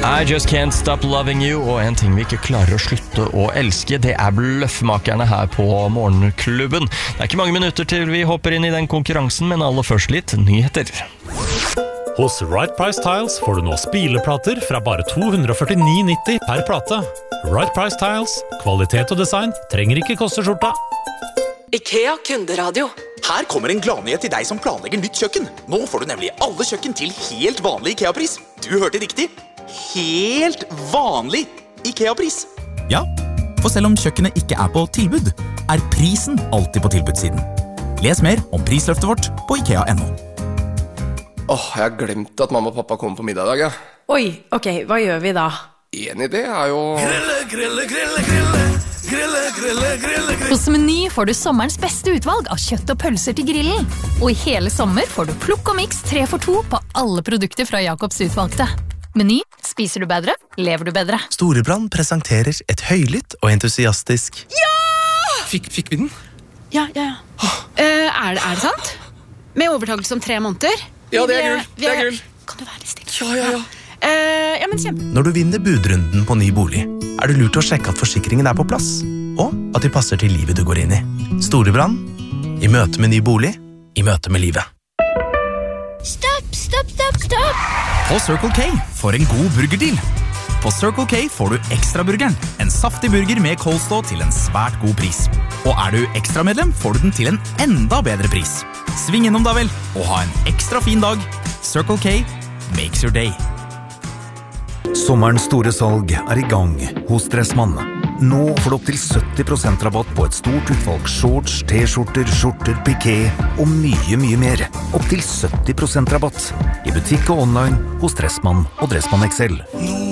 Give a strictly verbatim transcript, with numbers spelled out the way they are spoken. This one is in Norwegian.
I Just Can't Stop Loving You, og en ting vi ikke klarer å slutte å elske, det er bløffmakerne her på Morgenklubben. Det er ikke mange minutter til vi hopper inn i den konkurransen, men aller først litt nyheter. Hos Right Price Tiles får du nå spileplater fra bare to hundre førtini nitti per plate. Right Price Tiles, kvalitet og design trenger ikke koste skjorta. IKEA kunderadio. Her kommer en gladnyhet til deg som planlegger nytt kjøkken. Nå får du nemlig alle kjøkken til helt vanlig IKEA-pris. Du hørte riktig. Helt vanlig IKEA-pris. Ja, for selv om kjøkkenet ikke er på tilbud, er prisen alltid på tilbudssiden. Les mer om prisløftet vårt på ikea punktum no. Åh, jeg har glemt at mamma og pappa kommer på middag i dag, ja. Oi, ok, hva gjør vi da? En idé er jo... Grille, grille, grille, grille. Grille, grille, grille, grille. Hos Meny får du sommerens beste utvalg av kjøtt og pølser til grillen. Og i hele sommer får du plukk og mix tre for to på alle produkter fra Jakobs utvalgte. Meny, spiser du bedre, lever du bedre. Storebrand presenterer et høylytt og entusiastisk... Ja! Fikk, fikk vi den? Ja, ja, ja. Uh, er, det, er det sant? Med overtakelse om tre måneder? Ja, det er gull, det er gull. Kan du være litt stille? Ja, ja, ja. Uh, ja, men kjempe. Når du vinner budrunden på ny bolig, er det lurt å sjekke at forsikringen er på plass, og at de passer til livet du går inn i. Storebrand, i møte med ny bolig, i møte med livet. Stopp, stopp, stopp, stopp! På Circle K for en god burgerdeal. På Circle K får du Ekstraburgeren, en saftig burger med coleslaw til en svært god pris. Og er du ekstramedlem, får du den til en enda bedre pris. Sving innom da vel, og ha en ekstra fin dag. Circle K makes your day. Sommerens store salg er i gang hos Dressmann. Nå får du opp til sytti prosent rabatt på et stort utvalg shorts, t-skjorter, skjorter, piké og mye, mye mer. Opp til sytti prosent rabatt i butikk og online hos Dressmann og Dressmann X L.